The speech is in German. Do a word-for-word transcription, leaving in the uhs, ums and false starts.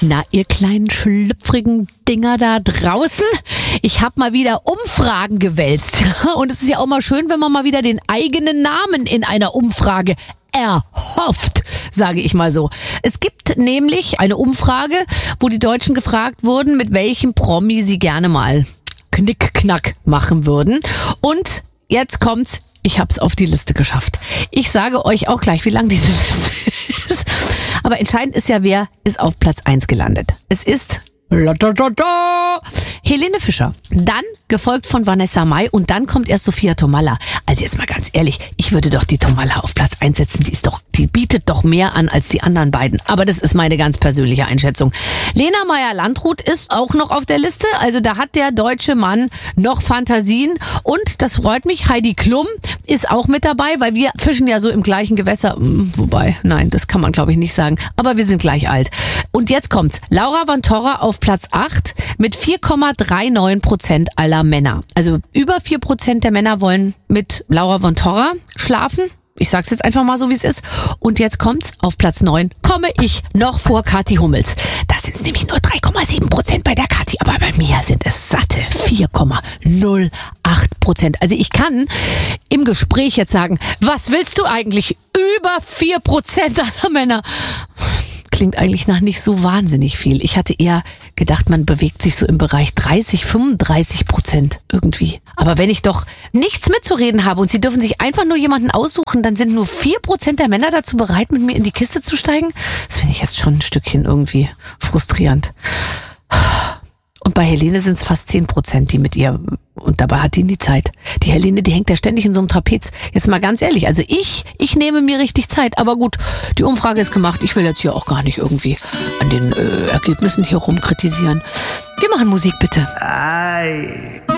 Na, ihr kleinen schlüpfrigen Dinger da draußen, ich habe mal wieder Umfragen gewälzt. Und es ist ja auch mal schön, wenn man mal wieder den eigenen Namen in einer Umfrage erhofft, sage ich mal so. Es gibt nämlich eine Umfrage, wo die Deutschen gefragt wurden, mit welchem Promi sie gerne mal Knick-Knack machen würden. Und jetzt kommt's, ich hab's auf die Liste geschafft. Ich sage euch auch gleich, wie lang diese Liste ist. Aber entscheidend ist ja, wer ist auf Platz eins gelandet. Es ist Helene Fischer. Dann gefolgt von Vanessa Mai und dann kommt erst Sophia Tomalla. Also jetzt mal ganz ehrlich, ich würde doch die Tomalla auf Platz eins setzen. Die ist doch, die bietet doch mehr an als die anderen beiden. Aber das ist meine ganz persönliche Einschätzung. Lena Meyer-Landrut ist auch noch auf der Liste. Also da hat der deutsche Mann noch Fantasien. Und das freut mich, Heidi Klum ist auch mit dabei, weil wir fischen ja so im gleichen Gewässer. Wobei, nein, das kann man glaube ich nicht sagen. Aber wir sind gleich alt. Und jetzt kommt's. Laura von Torra auf Platz acht mit vier Komma neununddreißig Prozent aller Männer. Also über vier Prozent der Männer wollen mit Laura von Torra schlafen. Ich sag's jetzt einfach mal so, wie es ist. Und jetzt kommt's, auf Platz neun komme ich noch vor Kathi Hummels. Das sind nämlich nur drei Komma sieben Prozent bei der Kathi, aber bei mir sind es satte vier Komma null acht Prozent. Also ich kann im Gespräch jetzt sagen, was willst du eigentlich? Über vier Prozent aller Männer. Klingt eigentlich nach nicht so wahnsinnig viel. Ich hatte eher gedacht, man bewegt sich so im Bereich dreißig, fünfunddreißig Prozent irgendwie. Aber wenn ich doch nichts mitzureden habe und sie dürfen sich einfach nur jemanden aussuchen, dann sind nur vier Prozent der Männer dazu bereit, mit mir in die Kiste zu steigen. Das finde ich jetzt schon ein Stückchen irgendwie frustrierend. Und bei Helene sind es fast zehn Prozent, die mit ihr, und dabei hat die nie Zeit. Die Helene, die hängt ja ständig in so einem Trapez. Jetzt mal ganz ehrlich, also ich, ich nehme mir richtig Zeit. Aber gut, die Umfrage ist gemacht. Ich will jetzt hier auch gar nicht irgendwie an den äh, Ergebnissen hier rumkritisieren. Wir machen Musik, bitte. Ei.